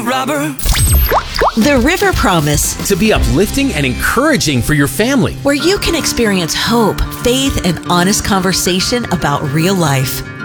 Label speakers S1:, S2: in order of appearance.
S1: Robber.
S2: The River Promise,
S3: To be uplifting and encouraging for your family.
S2: where you can experience hope, faith, and honest conversation about real life.